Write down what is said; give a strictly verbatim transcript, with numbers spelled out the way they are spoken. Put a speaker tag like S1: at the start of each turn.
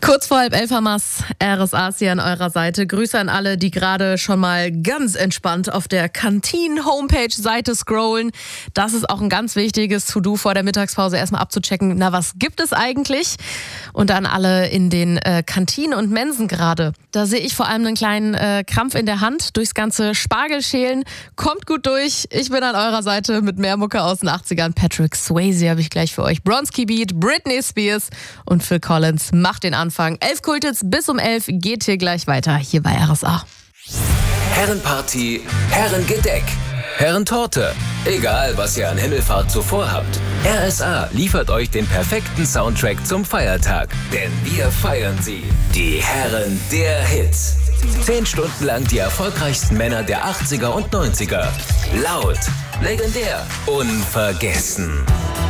S1: Kurz vor halb elf Hamas, R S A ist hier an eurer Seite. Grüße an alle, die gerade schon mal ganz entspannt auf der Kantinen-Homepage-Seite scrollen. Das ist auch ein ganz wichtiges To-Do vor der Mittagspause, erstmal abzuchecken, na, was gibt es eigentlich? Und an alle in den äh, Kantinen und Mensen gerade. Da sehe ich vor allem einen kleinen äh, Krampf in der Hand durchs ganze Spargelschälen. Kommt gut durch, ich bin an eurer Seite mit mehr Mucke aus den achtzigern. Patrick Swayze habe ich gleich für euch. Bronski Beat, Britney Spears und Phil Collins. Macht den Anfang. Elf Kultits bis um elf geht hier gleich weiter, hier bei R S A.
S2: Herrenparty, Herrengedeck, Herrentorte. Egal, was ihr an Himmelfahrt zuvor habt. R S A liefert euch den perfekten Soundtrack zum Feiertag. Denn wir feiern sie. Die Herren der Hits. Zehn Stunden lang die erfolgreichsten Männer der achtziger und neunziger. Laut, legendär, unvergessen.